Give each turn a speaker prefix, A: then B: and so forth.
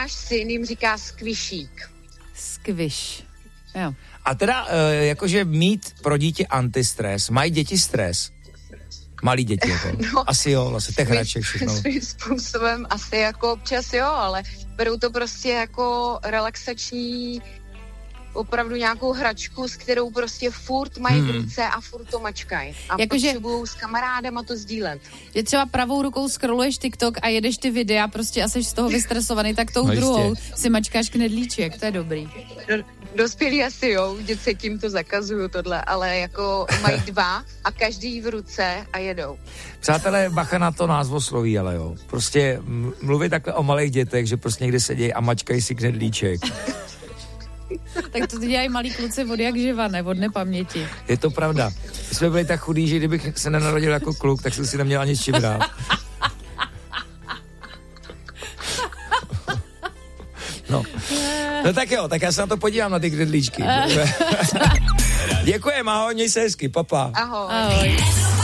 A: náš syn jim říká skvišík.
B: Skviš. Jo.
C: A teda jakože mít pro dítě antistres, mají děti stres? Malí děti, jako.
A: No,
C: asi jo, vlastně těch hraček všechno.
A: Svým způsobem asi jako občas jo, ale berou to prostě jako relaxační opravdu nějakou hračku, s kterou prostě furt mají v ruce a furt to mačkají. A potřebují s kamarádama to sdílet.
B: Že třeba pravou rukou scrolluješ TikTok a jedeš ty videa prostě a jsi z toho vystresovaný, tak tou druhou si mačkáš knedlíček, to je dobrý.
A: Dospělí asi jo, dětem to zakazuju tohle, ale jako mají 2 a každý v ruce a jedou.
C: Přátelé, bacha na to názvosloví, ale jo. Prostě mluví takhle o malých dětech, že prostě někde sedějí a mačkají si knedlíček.
B: Tak to dělají malí kluci od jak živa, ne? Od nepaměti.
C: Je to pravda. My jsme byli tak chudí, že kdybych se nenarodil jako kluk, tak jsem si neměl ani s čím brát. No tak jo, tak já se na to podívám, na ty knedlíčky. Děkujem, ahoj, měj se hezky, papa.
A: Ahoj.
B: Ahoj.